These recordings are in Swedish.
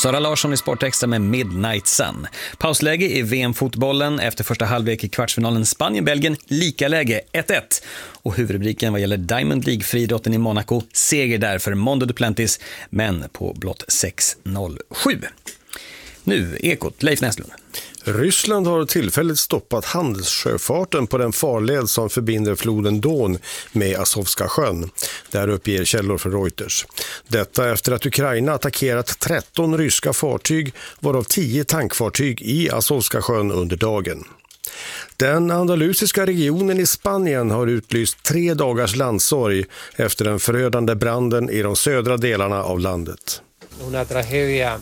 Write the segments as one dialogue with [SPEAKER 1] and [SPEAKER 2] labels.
[SPEAKER 1] Sara Larsson i Sportextra med Midnight Sun. Pausläge i VM-fotbollen efter första halvlek i kvartsfinalen Spanien-Belgien, lika läge 1-1. Och huvudrubriken vad gäller Diamond League-friidrotten i Monaco, seger där för Mondo Duplantis, men på blott 6-0-7. Nu, Ekot, Leif Näslund.
[SPEAKER 2] Ryssland har tillfälligt stoppat handelssjöfarten på den farled som förbinder floden Don med Azovska sjön. Där uppger källor för Reuters. Detta efter att Ukraina attackerat 13 ryska fartyg, varav 10 tankfartyg i Azovska sjön under dagen. Den andalusiska regionen i Spanien har utlyst 3 dagars landsorg efter den förödande branden i de södra delarna av landet.
[SPEAKER 3] Una tragedia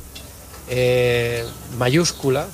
[SPEAKER 3] mayúscula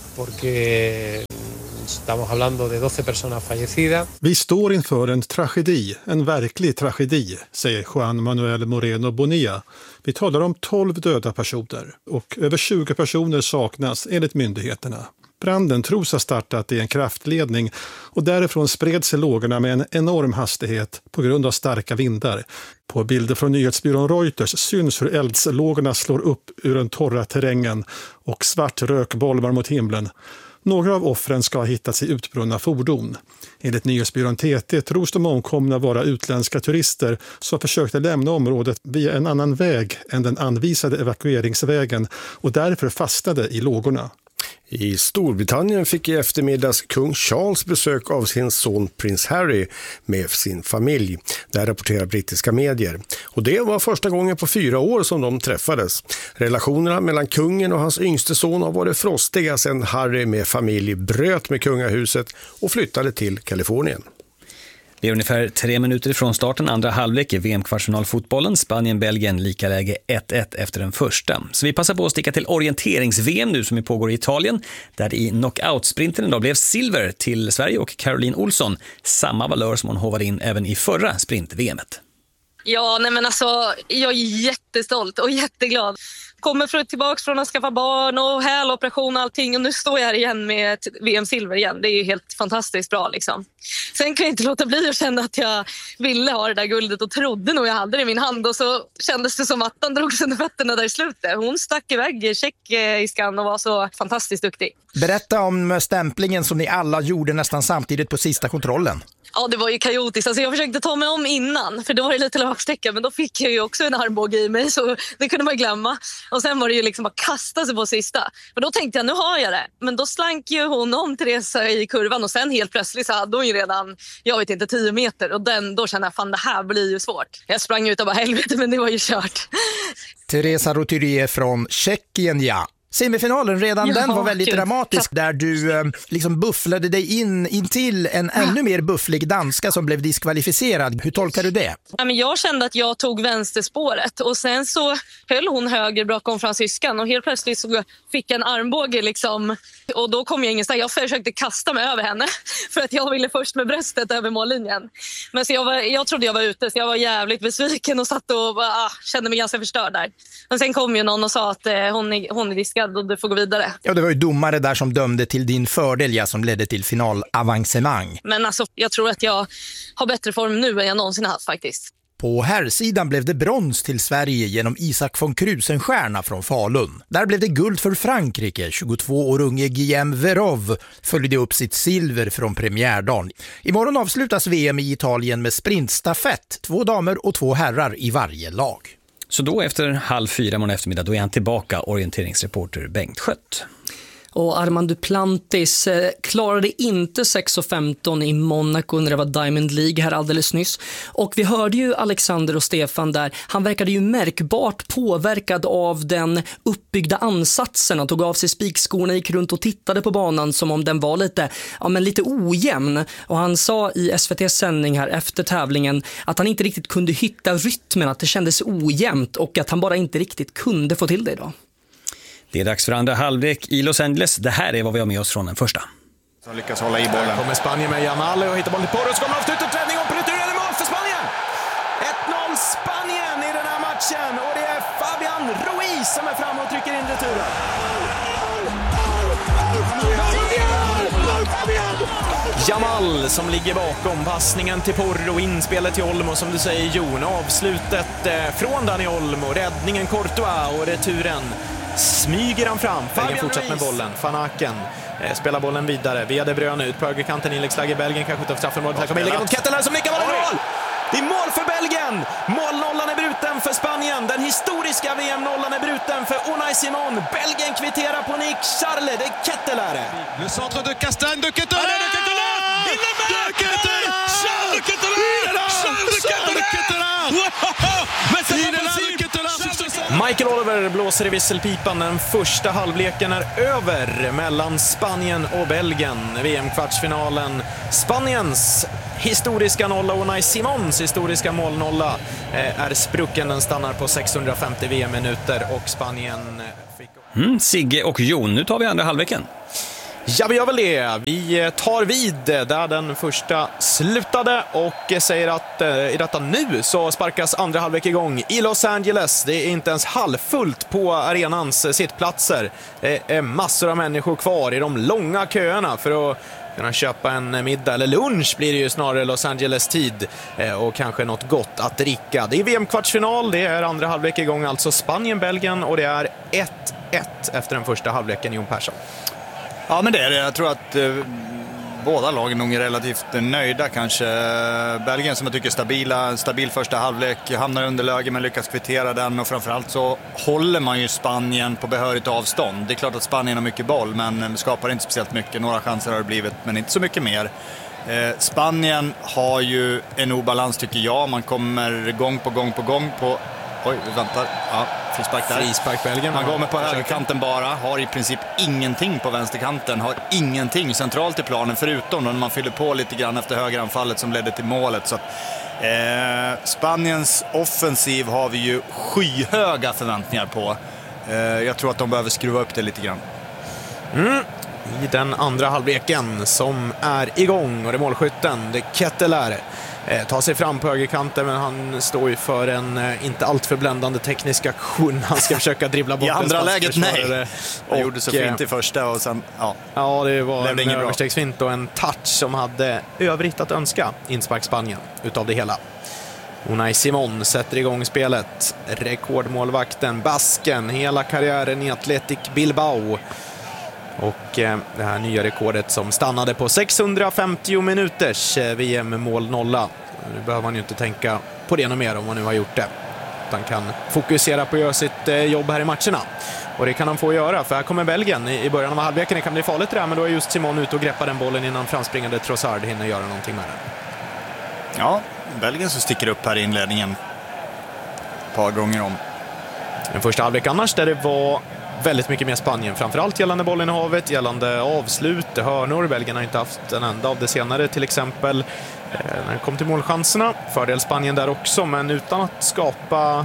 [SPEAKER 3] porque estamos hablando de 12 personas fallecidas.
[SPEAKER 4] Vi står inför en tragedi, en verklig tragedi, säger Juan Manuel Moreno Bonilla. Vi talar om 12 döda personer och över 20 personer saknas enligt myndigheterna. Branden tros ha startat i en kraftledning och därifrån spred sig lågorna med en enorm hastighet på grund av starka vindar. På bilder från nyhetsbyrån Reuters syns hur eldslågorna slår upp ur den torra terrängen och svart rök bolmar mot himlen. Några av offren ska ha hittats i utbrunna fordon. Enligt nyhetsbyrån TT tros de omkomna vara utländska turister som försökte lämna området via en annan väg än den anvisade evakueringsvägen och därför fastnade i lågorna.
[SPEAKER 2] I Storbritannien fick i eftermiddags kung Charles besök av sin son prins Harry med sin familj. Där rapporterar brittiska medier. Och det var första gången på 4 år som de träffades. Relationerna mellan kungen och hans yngste son har varit frostiga sedan Harry med familj bröt med kungahuset och flyttade till Kalifornien.
[SPEAKER 1] Det är ungefär 3 minuter ifrån starten, andra halvlek i VM-kvartsfinalfotbollen. Spanien-Belgien lika läge 1-1 efter den första. Så vi passar på att sticka till orienterings-VM nu som pågår i Italien. Där i knockout-sprinten idag blev silver till Sverige och Caroline Olsson. Samma valör som hon hovade in även i förra sprint-VMet.
[SPEAKER 5] Ja, nej men alltså, jag är jättestolt och jätteglad. Kommer tillbaka från att skaffa barn och häloperation och allting och nu står jag här igen med ett VM-silver igen. Det är ju helt fantastiskt bra liksom. Sen kan jag inte låta bli att känna att jag ville ha det där guldet och trodde nog jag hade det i min hand och så kändes det som att han drog sig under fötterna där i slutet. Hon stack iväg tjeckiskan och var så fantastiskt duktig.
[SPEAKER 6] Berätta om stämplingen som ni alla gjorde nästan samtidigt på sista kontrollen.
[SPEAKER 5] Ja, det var ju kaotiskt. Alltså jag försökte ta mig om innan, för då var det lite lavsträcka, men då fick jag ju också en armbåge i mig, så det kunde man glömma. Och sen var det ju liksom bara kasta sig på sista. Och då tänkte jag, nu har jag det. Men då slank ju hon om Teresa i kurvan och sen helt plötsligt så hade hon ju redan, jag vet inte, 10 meter. Och då kände jag, fan det här blir ju svårt. Jag sprang ut och bara helvete, men det var ju kört.
[SPEAKER 6] Teresa Roturier från Tjeckien, ja. Semifinalen redan, ja, den var väldigt dramatisk där du liksom bufflade dig in till en ännu mer bufflig danska som blev diskvalificerad. Hur tolkar du det?
[SPEAKER 5] Ja, men jag kände att jag tog vänsterspåret och sen så höll hon höger bakom fransyskan och helt plötsligt så fick jag en armbåge liksom, och då kom jag ingenstans. Jag försökte kasta mig över henne för att jag ville först med bröstet över mållinjen. Men så jag trodde jag var ute, så jag var jävligt besviken och satt och kände mig ganska förstörd där. Men sen kom ju någon och sa att hon är diskad och du får gå vidare.
[SPEAKER 6] Ja, det var ju domare där som dömde till din fördel, ja, som ledde till finalavancemang.
[SPEAKER 5] Men alltså, jag tror att jag har bättre form nu än jag någonsin haft faktiskt.
[SPEAKER 6] På herrsidan blev det brons till Sverige genom Isak von Krusenstjerna från Falun. Där blev det guld för Frankrike. 22 år unge Guillaume Verov följde upp sitt silver från premiärdagen. Imorgon avslutas VM i Italien med sprintstafett. 2 damer och 2 herrar i varje lag.
[SPEAKER 1] Så då efter 3:30 morgon eftermiddag, då är han tillbaka, orienteringsreporter Bengt Schött.
[SPEAKER 7] Och Armand Duplantis klarade inte 6:15 i Monaco när det var Diamond League här alldeles nyss. Och vi hörde ju Alexander och Stefan där. Han verkade ju märkbart påverkad av den uppbyggda ansatsen. Han tog av sig spikskorna, gick runt och tittade på banan som om den var lite ojämn. Och han sa i SVT:s sändning här efter tävlingen att han inte riktigt kunde hitta rytmen, att det kändes ojämnt och att han bara inte riktigt kunde få till det idag.
[SPEAKER 1] Det är dags för andra halvlek i Los Angeles. Det här är vad vi har med oss från den första.
[SPEAKER 8] Som lyckas hålla i bollen. Kommer Spanien med Jamal och hittar bollen till Porro. Så kommer avslutet, räddning och returen i mål för Spanien. 1-0 Spanien i den här matchen. Och det är Fabian Ruiz som är framme och trycker in returen. Jamal som ligger bakom passningen till Porro, inspelet till Olmo som du säger Jon, avslutet från Dani Olmo, räddningen Courtois och returen smyger han fram. Belgien fortsätter med bollen. Van Aken spelar bollen vidare. Via De Bruyne ut på högerkanten. Inläggsläge. Belgien kan skjuta för straffområdet. Här kommer inlägget mot Ketteler som nickar mål. Det är mål för Belgien! Målnollan är bruten för Spanien. Den historiska VM-nollan är bruten för Unai Simon. Belgien kvitterar på nick. Charles de Ketteler.
[SPEAKER 9] Le centre de Castagne, de Ketteler! De Ketteler! Il le met! Charles de Ketteler! Charles de Ketteler! Men c'est pas possible!
[SPEAKER 8] Michael Oliver blåser i visselpipan. Den första halvleken är över mellan Spanien och Belgien. VM-kvartsfinalen. Spaniens historiska nolla och Unai Simons historiska målnolla är sprucken. Den stannar på 650 VM-minuter och Spanien fick...
[SPEAKER 1] Sigge och Jon, nu tar vi andra halvleken.
[SPEAKER 8] Ja, vi gör väl det. Vi tar vid där den första slutade och säger att i detta nu så sparkas andra halvlek igång i Los Angeles. Det är inte ens halvfullt på arenans sittplatser. Det är massor av människor kvar i de långa köerna för att kunna köpa en middag eller lunch blir det ju snarare Los Angeles-tid och kanske något gott att dricka. Det är VM-kvartsfinal, det är andra halvlek igång, alltså Spanien-Belgien och det är 1-1 efter den första halvleken. Jon Persson.
[SPEAKER 10] Ja, men det är det. Jag tror att båda lagen nog är relativt nöjda kanske. Belgien som jag tycker är stabil första halvlek, hamnar under läge men lyckas kvittera den och framförallt så håller man ju Spanien på behörigt avstånd. Det är klart att Spanien har mycket boll men skapar inte speciellt mycket. Några chanser har det blivit men inte så mycket mer. Spanien har ju en obalans tycker jag. Man kommer gång på oj, vi väntar. Ja, frispark där.
[SPEAKER 8] Frispark Belgien.
[SPEAKER 10] Man går med på högerkanten bara. Har i princip ingenting på vänsterkanten. Har ingenting centralt i planen förutom när man fyller på lite grann efter högeranfallet som ledde till målet. Så att, Spaniens offensiv har vi ju skyhöga förväntningar på. Jag tror att de behöver skruva upp det lite grann.
[SPEAKER 8] I den andra halvleken som är igång och det är målskytten, det Ketteler. Tar sig fram på högerkanten men han står ju för en inte alltför bländande teknisk aktion. Han ska försöka dribbla bort
[SPEAKER 10] i andra läget, nej. Och gjorde så fint i första och sen,
[SPEAKER 8] ja det var en överstegsfint och en touch som hade övrigt att önska inspark Spanien utav det hela. Unai Simon sätter igång spelet. Rekordmålvakten, basken, hela karriären i Athletic Bilbao. Och det här nya rekordet som stannade på 650 minuters VM-mål-nolla. Nu behöver man ju inte tänka på det något mer om man nu har gjort det. Utan kan fokusera på att göra sitt jobb här i matcherna. Och det kan han få göra, för här kommer Belgien i början av halvleken. Det kan bli farligt där, men då är just Simon ute och greppar den bollen innan framspringande Trossard hinner göra någonting med den.
[SPEAKER 10] Ja, Belgien så sticker upp här i inledningen ett par gånger om.
[SPEAKER 8] Den första halvlek annars där det var väldigt mycket mer Spanien, framförallt gällande bollen i havet, gällande avslut, hörnor. Belgien har inte haft en enda av det senare, till exempel när det kom till målchanserna. Fördel Spanien där också, men utan att skapa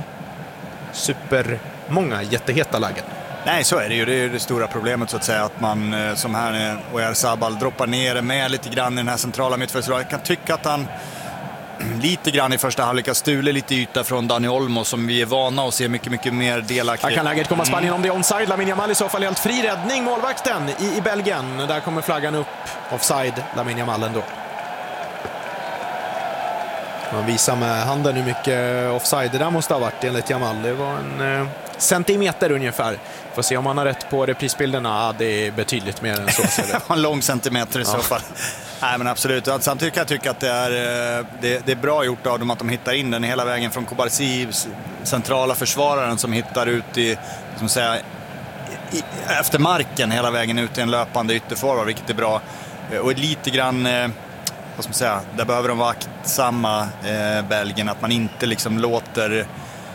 [SPEAKER 8] supermånga jätteheta lägen.
[SPEAKER 10] Nej, så är det ju. Det är det stora problemet så att säga, att man som här Oyarzabal droppar ner med lite grann i den här centrala mittfältsrollen. Jag kan tycka att han lite grann i första halvlek stuler lite yta från Dani Olmo som vi är vana att se mycket mer delaktig.
[SPEAKER 8] Här kan läget komma Spanien om det är onside. Lamine Yamal i så fall helt fri räddning. Målvakten i Belgien. Där kommer flaggan upp. Offside, Lamine Yamal ändå. Man visar med handen hur mycket offside det där måste ha varit enligt Yamal. Det var en centimeter ungefär. Får se om han har rätt på reprisbilderna. Ja, det är betydligt mer än så.
[SPEAKER 10] En lång centimeter i så fall. Nej, men absolut. Samtidigt kan jag tycka att det är bra gjort av dem att de hittar in den hela vägen från Kobarsi, centrala försvararen som hittar ut efter marken hela vägen ut i en löpande ytterforward, vilket är bra. Och lite grann, där behöver de vara aktsamma, Belgien, att man inte liksom låter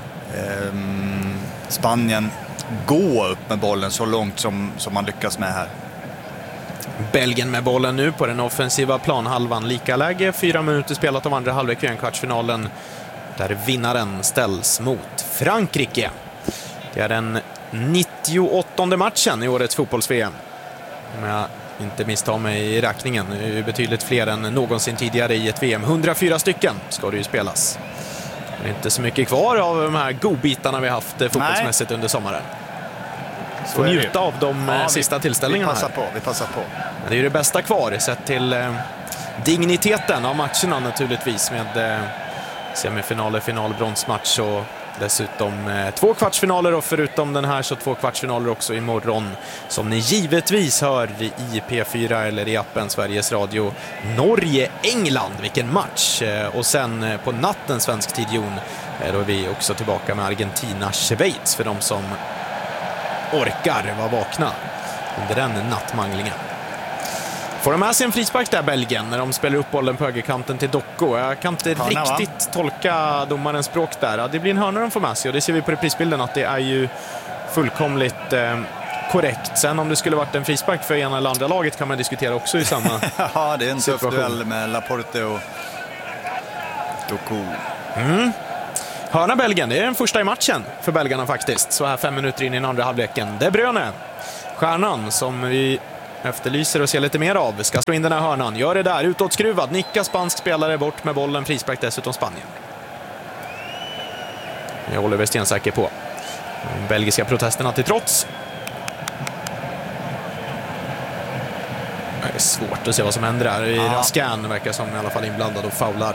[SPEAKER 10] Spanien gå upp med bollen så långt som man lyckas med här.
[SPEAKER 8] Belgien med bollen nu på den offensiva planhalvan. Lika läge, 4 minuter spelat av andra halvlek i en kvartsfinalen där vinnaren ställs mot Frankrike. Det är den 98:e matchen i årets fotbolls-VM. Om jag inte misstar mig i räkningen. Det är betydligt fler än någonsin tidigare i ett VM. 104 stycken ska det ju spelas. Det är inte så mycket kvar av de här godbitarna vi har haft fotbollsmässigt under sommaren. Får njuta av de sista tillställningarna
[SPEAKER 10] vi passar på.
[SPEAKER 8] Det är ju det bästa kvar sett till digniteten av matcherna naturligtvis, med semifinaler, final, bronsmatch och Dessutom 2 kvartsfinaler och förutom den här så 2 kvartsfinaler också imorgon som ni givetvis hör i P4 eller i appen Sveriges Radio. Norge-England, vilken match! Och sen på natten svensk tid, Jon, då är vi också tillbaka med Argentina-Schweiz för de som orkar vara vakna under den nattmanglingen. Får de med sig en frispark där, Belgien, när de spelar upp bollen på högerkanten till Docko? Jag kan inte riktigt tolka domarens språk där. Ja, det blir en hörna de får med sig och det ser vi på reprisbilden att det är ju fullkomligt korrekt. Sen om det skulle varit en frispark för ena eller andra laget kan man diskutera också i samma
[SPEAKER 10] ja, det är en
[SPEAKER 8] situation.
[SPEAKER 10] Tuff duell med Laporte och Docko.
[SPEAKER 8] Hörna Belgien, det är den första i matchen för belgarna faktiskt. Så här 5 minuter in i den andra halvleken. De Bruyne, stjärnan som vi efterlyser och ser lite mer av, ska slå in den här hörnan. Gör det där, utåtskruvad, nickar spansk spelare bort med bollen, frispark dessutom Spanien. Jag håller väl stensäker på. De belgiska protesterna till trots. Det är svårt att se vad som händer där. Raskan verkar som i alla fall inblandad och faular.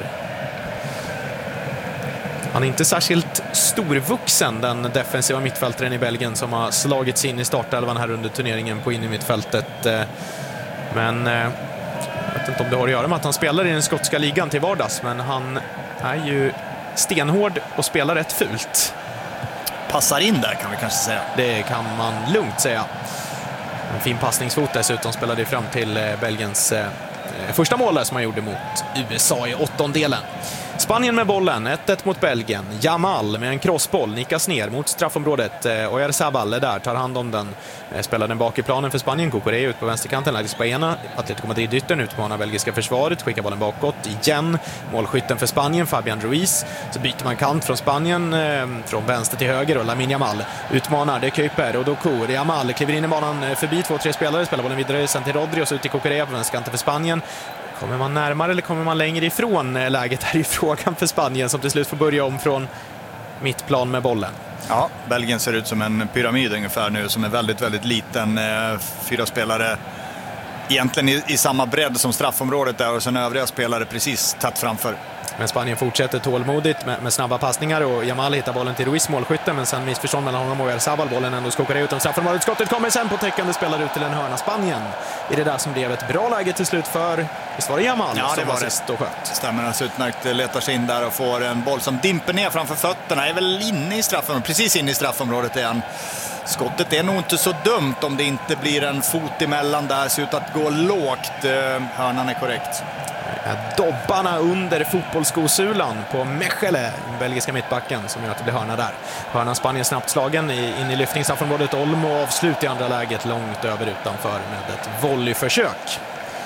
[SPEAKER 8] Han är inte särskilt storvuxen, den defensiva mittfältaren i Belgien som har slagits in i startelvan här under turneringen på in i mittfältet. Men jag vet inte om det har att göra med att han spelar i den skotska ligan till vardags, men han är ju stenhård och spelar rätt fult.
[SPEAKER 10] Passar in där kan vi kanske säga.
[SPEAKER 8] Det kan man lugnt säga. En fin passningsfot dessutom spelade fram till Belgiens första mål som han gjorde mot USA i 8:ondelen. Spanien med bollen, 1-1 mot Belgien. Yamal med en crossboll nickas ner mot straffområdet. Oyarzabal är där, tar hand om den. Spelar den bak i planen för Spanien. Cucurella ut på vänsterkanten, läggs på ena. Atletico Madrid-yttern utmanar belgiska försvaret. Skickar bollen bakåt igen. Målskytten för Spanien, Fabian Ruiz. Så byter man kant från Spanien från vänster till höger. Och Lamine Yamal utmanar, det är Kuiper och Doku. Yamal kliver in i banan förbi 2-3 spelare. Spelar bollen vidare sen till Rodri och så ut till Cucurella på vänsterkanten för Spanien. Kommer man närmare eller kommer man längre ifrån läget här i frågan för Spanien som till slut får börja om från mittplan med bollen?
[SPEAKER 10] Ja, Belgien ser ut som en pyramid ungefär nu som är väldigt, väldigt liten. 4 spelare egentligen i samma bredd som straffområdet där och sen övriga spelare precis tätt framför.
[SPEAKER 8] Men Spanien fortsätter tålmodigt med snabba passningar och Yamal hittar bollen till Ruiz, målskytten, men sen missförstånd mellan honom och Oyarzabal. Bollen ändå skokar ut om straffområdet. Skottet kommer sen på täckande, spelar ut till en hörna. Spanien i det där som blev ett bra läge till slut för, visst var det Yamal som var sist och sköt.
[SPEAKER 10] Stämmer alltså utmärkt, letar sig in där och får en boll som dimper ner framför fötterna. Är väl inne i straffområdet, precis inne i straffområdet igen. Skottet är nog inte så dumt om det inte blir en fot emellan där, ser ut att gå lågt. Hörnan är korrekt.
[SPEAKER 8] Dobbarna under fotbollsskosulan på Mechele, den belgiska mittbacken, som gör att det blir hörna där. Hörnan Spanien snabbt slagen in i lyftningsstraffområdet. Olmo avslut i andra läget långt över utanför med ett volleyförsök.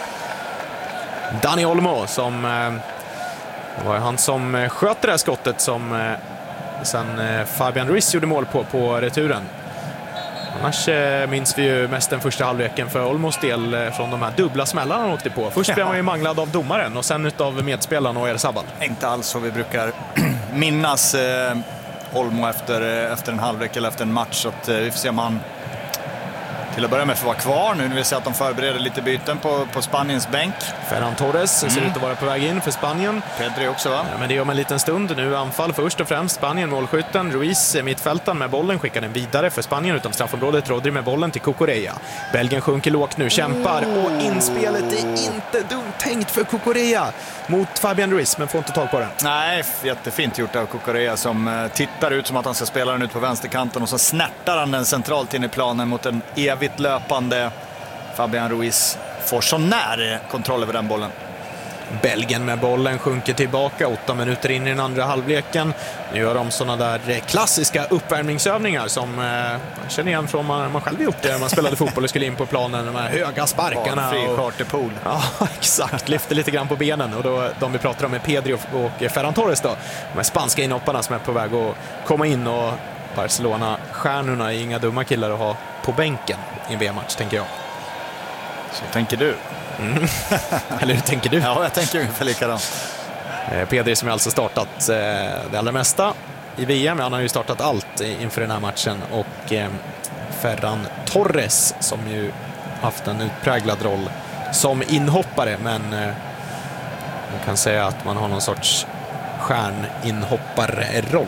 [SPEAKER 8] Dani Olmo som var han som sköt det där skottet som sen Fabian Ruiz gjorde mål på returen. Annars minns vi ju mest den första halvleken för Olmos del från de här dubbla smällarna han åkte på. Först blev han ju manglad av domaren och sen utav medspelaren och Oyarzabal.
[SPEAKER 10] Inte alls så vi brukar minnas Olmo efter en halvlek eller efter en match. Så att, vi får se om han till att börja med får vara kvar nu när vi ser att de förbereder lite byten på Spaniens bänk.
[SPEAKER 8] Ferran Torres ser ut att vara på väg in för Spanien.
[SPEAKER 10] Pedri också, va?
[SPEAKER 8] Ja, men det gör man en liten stund. Nu anfall först och främst Spanien, målskytten Ruiz, mittfältaren med bollen, skickar den vidare för Spanien utom straffområdet. Rodri med bollen till Cucurella. Belgien sjunker lågt nu, kämpar och inspelet är inte dumt tänkt för Cucurella mot Fabian Ruiz, men får inte tag på den.
[SPEAKER 10] Nej, jättefint gjort av Cucurella som tittar ut som att han ska spela den ut på vänsterkanten och så snärtar han den centralt in i planen mot en evigt löpande Fabian Ruiz. Får så när kontroll över den bollen.
[SPEAKER 8] Belgien med bollen sjunker tillbaka 8 minuter in i den andra halvleken. Nu gör de sådana där klassiska uppvärmningsövningar som man känner igen från man själv gjort det. Man spelade fotboll och skulle in på planen, de här höga sparkarna.
[SPEAKER 10] Fri charterpool.
[SPEAKER 8] Ja, exakt. Lyfter lite grann på benen. Och då, de vi pratar om är Pedri och Ferran Torres då. De här spanska inhopparna som är på väg att komma in, och Barcelona-stjärnorna är inga dumma killar att ha på bänken i en VM-match, tänker jag.
[SPEAKER 10] Så tänker du.
[SPEAKER 8] Eller hur tänker du?
[SPEAKER 10] Ja, jag tänker ungefär likadant.
[SPEAKER 8] Pedri som har alltså startat det allra mesta i VM. Han har ju startat allt inför den här matchen. Och Ferran Torres som ju haft en utpräglad roll som inhoppare. Men man kan säga att man har någon sorts stjärninhopparroll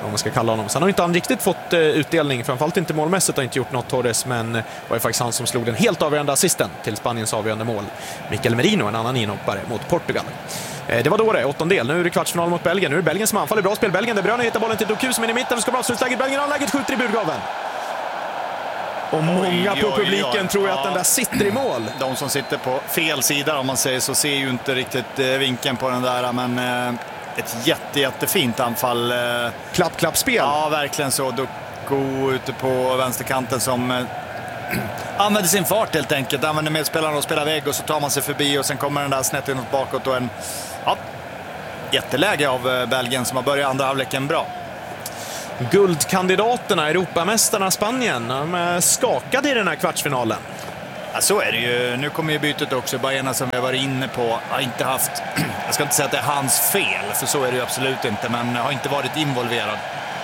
[SPEAKER 8] vad man ska kalla honom. Sen har inte han riktigt fått utdelning, framförallt inte målmässigt, har inte gjort något Torres, men var ju faktiskt han som slog den helt avgörande assisten till Spaniens avgörande mål. Mikel Merino, en annan inhoppare mot Portugal. Det var då det, åttondel. Nu är det kvartsfinal mot Belgien. Nu är det Belgien som anfaller. Bra spel. Belgien, De Bruyne hittar bollen till Doku som är i mitten. Ska bra avslutsläget. Belgien har läget, skjuter i burgaven. Och många på publiken tror jag att den där sitter i mål.
[SPEAKER 10] De som sitter på fel sida, om man säger så, ser ju inte riktigt vinkeln på den där. Men ett jättefint anfall.
[SPEAKER 8] Klapp-klapp-spel.
[SPEAKER 10] Ja, verkligen så. Doku ute på vänsterkanten som använder sin fart helt enkelt. Använder medspelarna och spelar vägg och så tar man sig förbi och sen kommer den där snett inåt bakåt och en jätteläge av Belgien som har börjat andra halvleken bra.
[SPEAKER 8] Guldkandidaterna, Europamästarna Spanien, de är skakade i den här kvartsfinalen.
[SPEAKER 10] Ja, så är det ju. Nu kommer ju bytet också. Bajerna som vi har varit inne på har inte haft, jag ska inte säga att det är hans fel, för så är det ju absolut inte, men har inte varit involverad.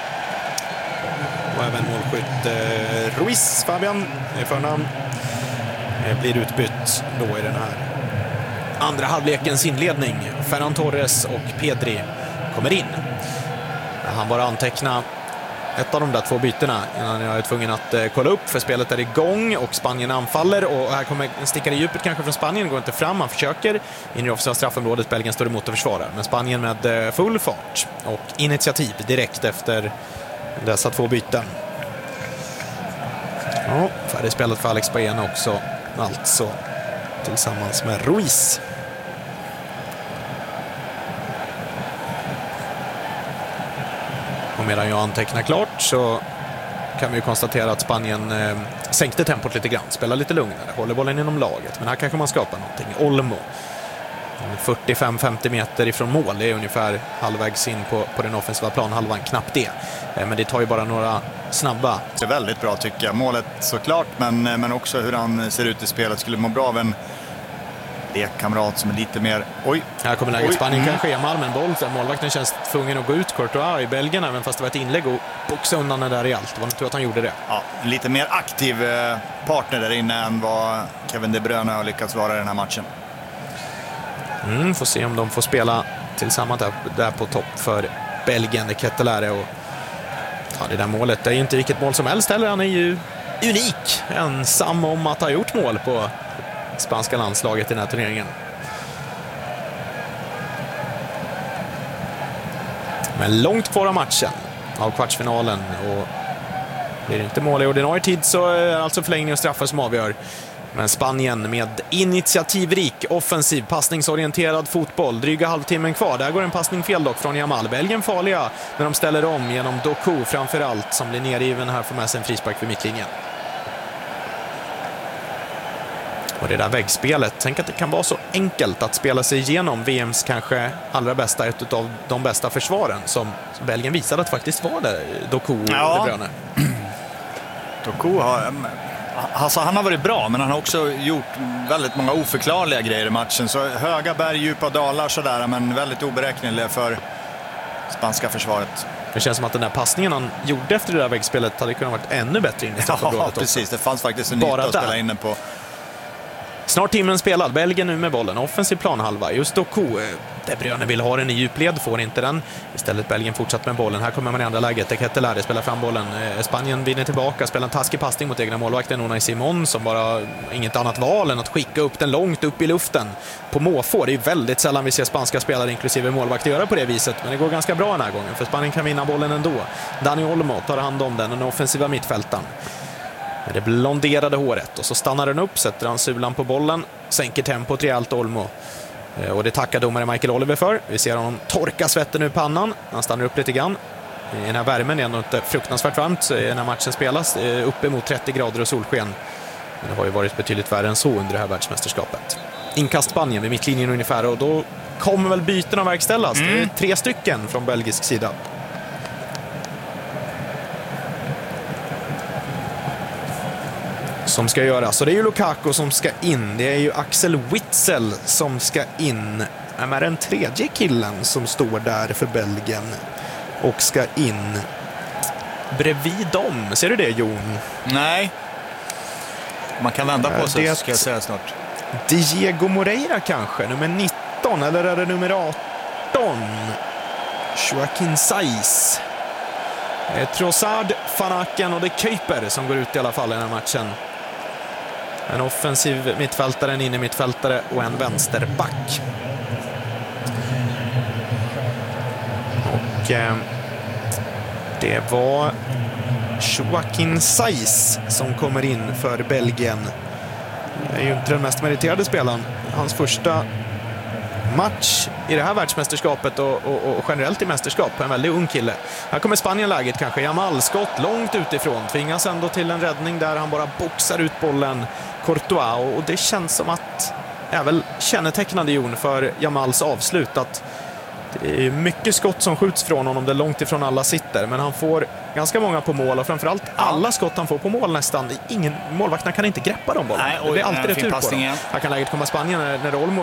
[SPEAKER 8] Och även målskytt Ruiz, Fabian i förnamn, blir utbytt då i den här andra halvlekens inledning. Ferran Torres och Pedri kommer in. Han bara anteckna ett av de där två bytena innan jag är tvungen att kolla upp, för spelet är igång och Spanien anfaller, och här kommer en stickare i djupet kanske från Spanien, går inte fram, man försöker in i offensiva straffområdet, Belgien står emot och försvarar, men Spanien med full fart och initiativ direkt efter dessa två byten. Ja, färdig spelet för Alex Baena också, alltså tillsammans med Ruiz. Och medan jag antecknar klart så kan vi ju konstatera att Spanien sänkte tempot lite grann, spelar lite lugnare, håller bollen inom laget, men här kanske man skapar någonting. Olmo 45-50 meter ifrån mål, det är ungefär halvvägs in på den offensiva planhalvan, knappt det, men det tar ju bara några snabba.
[SPEAKER 10] Det är väldigt bra tycker jag, målet såklart, men också hur han ser ut i spelet. Skulle må bra av en lekkamrat som är lite mer...
[SPEAKER 8] Här kommer läget, Spanien kan ske med en boll, målvakten känns tvungen att gå ut Courtois i Belgien, även fast det var ett inlägg, och boxa undan det där i allt. Det var inte att han gjorde det.
[SPEAKER 10] Ja, lite mer aktiv partner där inne än vad Kevin De Bruyne har lyckats vara i den här matchen.
[SPEAKER 8] Får se om de får spela tillsammans där på topp för Belgien, det Kettelare. Och det där målet är ju inte vilket mål som helst heller, han är ju unik, ensam om att ha gjort mål på spanska landslaget i den här turneringen. Men långt kvar av matchen, av kvartsfinalen, och blir det inte mål i ordinarie tid så är det alltså förlängning och straffar som avgör. Men Spanien med initiativrik, offensiv, passningsorienterad fotboll. Dryga halvtimmen kvar. Där går en passning fel dock från Yamal. Belgien farliga när de ställer om genom Doku framförallt, som blir nergiven här, får med sig en frispark vid mittlinjen. Och det där väggspelet, tänk att det kan vara så enkelt att spela sig igenom VMs kanske allra bästa, ett av de bästa försvaren som Belgien visade att faktiskt var det, Doku och De Bruyne.
[SPEAKER 10] Doku alltså, han har varit bra, men han har också gjort väldigt många oförklarliga grejer i matchen. Så höga berg, djupa dalar sådär, men väldigt oberäkneliga för spanska försvaret.
[SPEAKER 8] Det känns som att den där passningen han gjorde efter det där väggspelet hade kunnat varit ännu bättre in i straffområdet.
[SPEAKER 10] Ja, precis. Det fanns faktiskt en yta att spela inne på.
[SPEAKER 8] Snart timmen spelad. Belgien nu med bollen. Offensiv planhalva. Just Doku. De Bruyne vill ha den i djupled, får inte den. Istället Belgien fortsatt med bollen. Här kommer man i andra läget. Det Kettelare spelar fram bollen. Spanien vinner tillbaka. Spelar en taskig passning mot egna målvakten Unai Simon, som bara inget annat val än att skicka upp den långt upp i luften på måfå. Det är väldigt sällan vi ser spanska spelare inklusive målvakt göra på det viset. Men det går ganska bra den här gången, för Spanien kan vinna bollen ändå. Dani Olmo tar hand om den offensiva mittfältaren. Med det blonderade håret, och så stannar den upp, sätter han sulan på bollen, sänker tempot rejält Olmo. Och det tackar domare Michael Oliver för. Vi ser honom torka svetten ur pannan. Han stannar upp lite grann. I den här värmen är ändå inte fruktansvärt varmt i den här matchen spelas. Uppemot 30 grader och solsken. Men det har ju varit betydligt värre än så under det här världsmästerskapet. Inkast Spanien vid mittlinjen ungefär, och då kommer väl bytena verkställas. Det är 3 stycken från belgisk sida. Som ska göra. Så det är ju Lukaku som ska in. Det är ju Axel Witsel som ska in. Vem är den tredje killen som står där för Belgien och ska in bredvid dem? Ser du det, Jon?
[SPEAKER 10] Nej. Man kan vända på sig, det ska jag säga snart.
[SPEAKER 8] Diego Moreira kanske, nummer 19, eller är det nummer 18? Joaquin Saiz. Trossard, Van Aken och det är Kuiper som går ut i alla fall i den här matchen. En offensiv mittfältare, en inne mittfältare och en vänsterback. Och det var Joaquin Saiz som kommer in för Belgien. Det är ju inte den mest meriterade spelaren. Hans första match i det här världsmästerskapet och generellt i mästerskap. En väldigt ung kille. Här kommer Spanien läget kanske. Jamal skott långt utifrån. Tvingas ändå till en räddning där han bara boxar ut bollen. Courtois. Och det känns som att är väl kännetecknande Jon för Jamals avslut att det är mycket skott som skjuts från honom där långt ifrån alla sitter. Men han får ganska många på mål och framförallt alla skott han får på mål nästan. Målvakterna kan inte greppa de bollarna. Det är alltid retur på dem. Här kan läget komma Spanien när Olmo